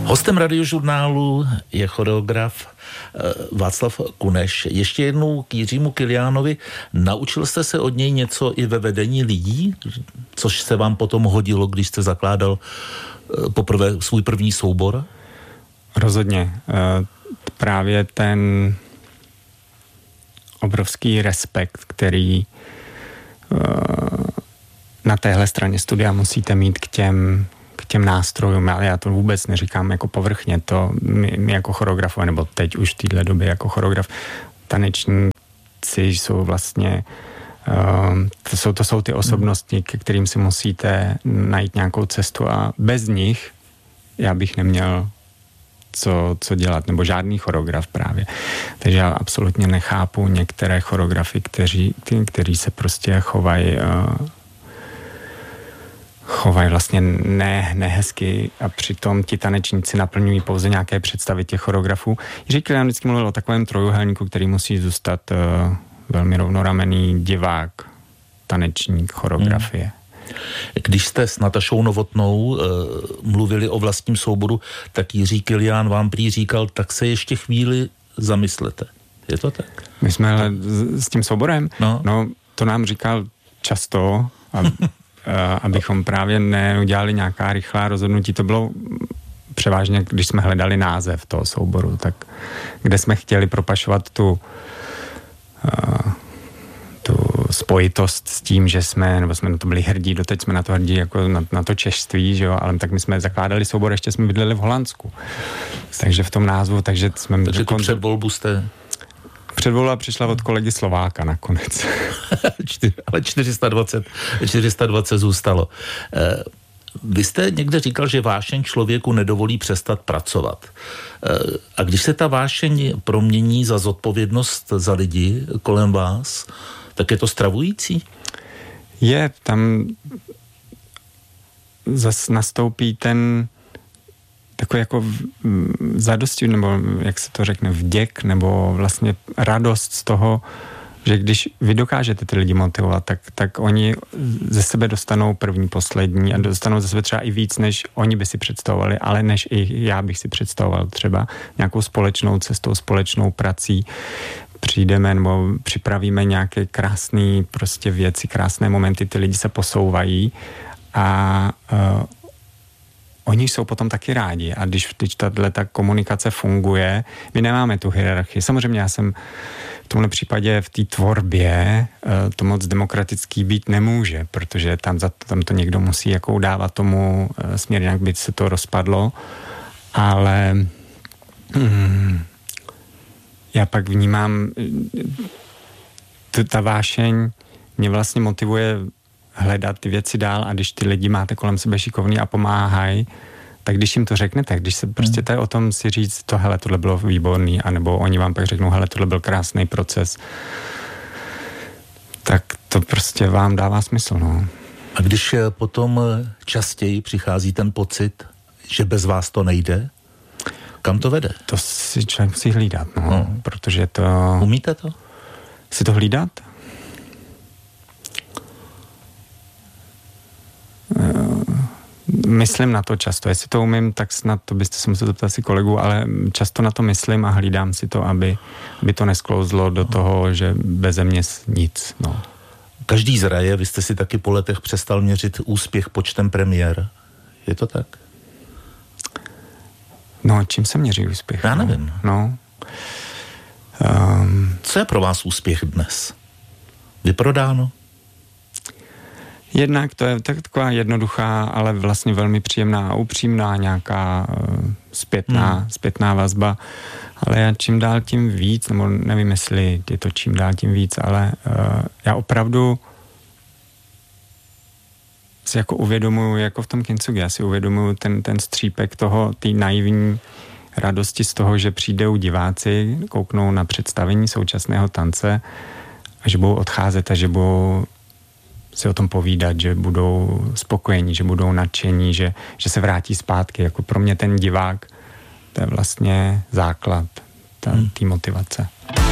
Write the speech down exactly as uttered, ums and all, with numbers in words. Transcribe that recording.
Hostem Radiožurnálu je choreograf Václav Kuneš. Ještě jednou k Jiřímu Kyliánovi. Naučil jste se od něj něco i ve vedení lidí, což se vám potom hodilo, když jste zakládal poprvé svůj první soubor? Rozhodně. Právě ten obrovský respekt, který na téhle straně studia musíte mít k těm k těm nástrojům, ale já to vůbec neříkám jako povrchně, to my, my jako choreografové, nebo teď už v téhle době jako choreograf, tanečníci jsou vlastně, uh, to, jsou, to jsou ty osobnosti, ke kterým si musíte najít nějakou cestu a bez nich já bych neměl co, co dělat, nebo žádný choreograf právě. Takže já absolutně nechápu některé choreografy, kteří, kteří se prostě chovají uh, chovají vlastně ne, nehezky a přitom ti tanečníci naplňují pouze nějaké představy těch choreografů. Jiří Kylián vždycky mluvil o takovém trojuhelníku, který musí zůstat uh, velmi rovnoramenný divák, tanečník, choreografie. Hmm. Když jste s Natašou Novotnou uh, mluvili o vlastním souboru, tak Jiří Kylián vám prý říkal, tak se ještě chvíli zamyslete. Je to tak? My jsme s, s tím souborem? No. no, to nám říkal často a abychom právě neudělali nějaká rychlá rozhodnutí. To bylo převážně, když jsme hledali název toho souboru, tak kde jsme chtěli propašovat tu, uh, tu spojitost s tím, že jsme, nebo jsme na to byli hrdí, doteď jsme na to hrdí jako na, na to češství, že jo, ale tak my jsme zakládali soubor, ještě jsme bydleli v Holandsku. Takže v tom názvu, takže jsme... Takže tu předvolbu jste... Předvolba přišla od kolegy Slováka nakonec. Ale čtyři sta dvacet, čtyři sta dvacet zůstalo. Vy jste někde říkal, že vášeň člověku nedovolí přestat pracovat. A když se ta vášeň promění za zodpovědnost za lidi kolem vás, tak je to stravující? Je, tam zas nastoupí ten takový jako zadosti, nebo jak se to řekne, vděk, nebo vlastně radost z toho, že když vy dokážete ty lidi motivovat, tak, tak oni ze sebe dostanou první, poslední a dostanou ze sebe třeba i víc, než oni by si představovali, ale než i já bych si představoval třeba nějakou společnou cestou, společnou prací. Přijdeme nebo připravíme nějaké krásné prostě věci, krásné momenty, ty lidi se posouvají a uh, oni jsou potom taky rádi a když, když tato komunikace funguje, my nemáme tu hierarchii. Samozřejmě já jsem v tomhle případě v té tvorbě to moc demokratický být nemůže, protože tam, za, tam to někdo musí jako dávat tomu směr, jinak by se to rozpadlo, ale mm, já pak vnímám t, ta vášeň mě vlastně motivuje hledat ty věci dál a když ty lidi máte kolem sebe šikovný a pomáhají, tak když jim to řeknete, když se prostě to je o tom si říct, to hele, tohle bylo výborný, anebo oni vám pak řeknou, hele, tohle byl krásný proces, tak to prostě vám dává smysl, no. A když potom častěji přichází ten pocit, že bez vás to nejde, kam to vede? To si člověk musí hlídat, no, no. Protože to... Umíte to? Si to hlídat? Myslím na to často. Jestli to umím, tak snad to byste se museli zeptat si kolegů, ale často na to myslím a hlídám si to, aby, aby to nesklouzlo do toho, že beze mě nic. No. Každý zraje, vy jste si taky po letech přestal měřit úspěch počtem premiér. Je to tak? No, čím se měří úspěch? Já nevím. No. Um, Co je pro vás úspěch dnes? Vyprodáno? Jednak to je taková jednoduchá, ale vlastně velmi příjemná a upřímná nějaká uh, zpětná, hmm. zpětná vazba, ale já čím dál tím víc, nebo nevím, jestli je to čím dál tím víc, ale uh, já opravdu si jako uvědomuju, jako v tom Kintsugi, já si uvědomuju ten, ten střípek toho, té naivní radosti z toho, že přijdou diváci, kouknou na představení současného tance a že budou odcházet a že budou si o tom povídat, že budou spokojení, že budou nadšení, že, že se vrátí zpátky. Jako pro mě ten divák, to je vlastně základ té motivace.